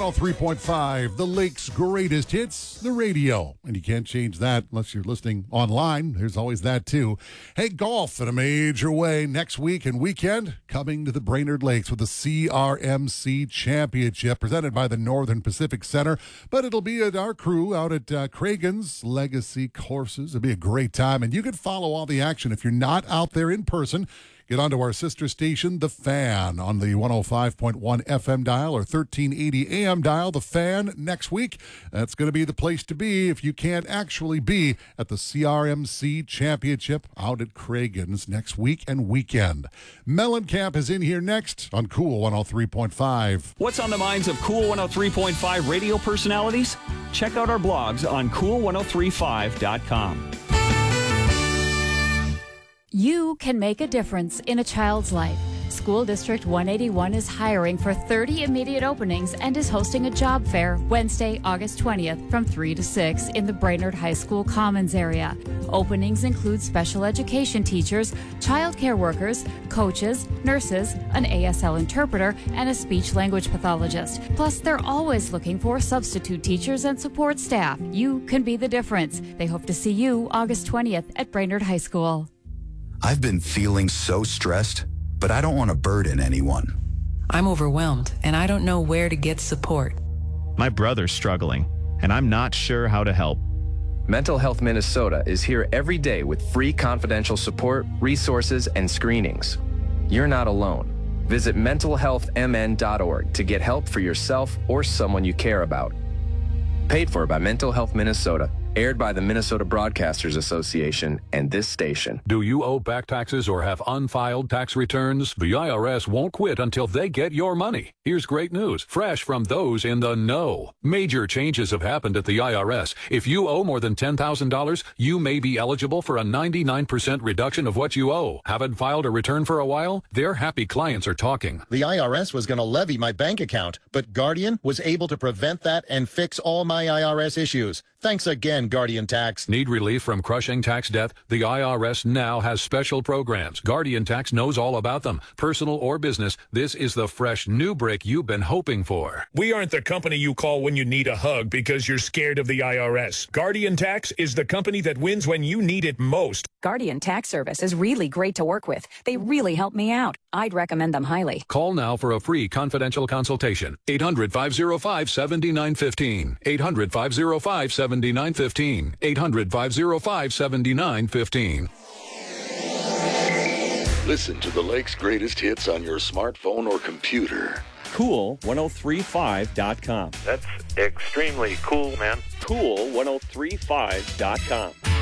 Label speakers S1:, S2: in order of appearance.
S1: 103.5, the Lake's greatest hits, the radio. And you can't change that unless you're listening online. There's always that, too. Hey, golf in a major way next week and weekend, coming to the Brainerd Lakes with the CRMC Championship, presented by the Northern Pacific Center. But it'll be at our crew out at Cragun's Legacy Courses. It'll be a great time. And you can follow all the action if you're not out there in person. Get onto our sister station, The Fan, on the 105.1 FM dial or 1380 AM dial. The Fan next week. That's going to be the place to be if you can't actually be at the CRMC Championship out at Cragun's next week and weekend. Mellencamp is in here next on Cool 103.5.
S2: What's on the minds of Cool 103.5 radio personalities? Check out our blogs on cool1035.com.
S3: You can make a difference in a child's life. School District 181 is hiring for 30 immediate openings and is hosting a job fair Wednesday, August 20th from 3 to 6 in the Brainerd High School Commons area. Openings include special education teachers, child care workers, coaches, nurses, an ASL interpreter, and a speech-language pathologist. Plus, they're always looking for substitute teachers and support staff. You can be the difference. They hope to see you August 20th at Brainerd High School.
S4: I've been feeling so stressed, but I don't want to burden anyone.
S5: I'm overwhelmed, and I don't know where to get support.
S6: My brother's struggling, and I'm not sure how to help.
S7: Mental Health Minnesota is here every day with free confidential support, resources, and screenings. You're not alone. Visit mentalhealthmn.org to get help for yourself or someone you care about. Paid for by Mental Health Minnesota. Aired by the Minnesota Broadcasters Association and this station.
S8: Do you owe back taxes or have unfiled tax returns? The IRS won't quit until they get your money. Here's great news, fresh from those in the know. Major changes have happened at the IRS. If you owe more than $10,000, you may be eligible for a 99% reduction of what you owe. Haven't filed a return for a while? Their happy clients are talking.
S9: The IRS was going to levy my bank account, but Guardian was able to prevent that and fix all my IRS issues. Thanks again, Guardian Tax.
S8: Need relief from crushing tax debt? The IRS now has special programs. Guardian Tax knows all about them. Personal or business, this is the fresh new break you've been hoping for.
S10: We aren't the company you call when you need a hug because you're scared of the IRS. Guardian Tax is the company that wins when you need it most.
S11: Guardian Tax Service is really great to work with. They really help me out. I'd recommend them highly.
S8: Call now for a free confidential consultation. 800-505-7915. 800-505-7915. 800-505-7915.
S12: Listen to the Lake's greatest hits on your smartphone or computer.
S2: Cool1035.com.
S13: That's extremely cool, man.
S2: Cool1035.com.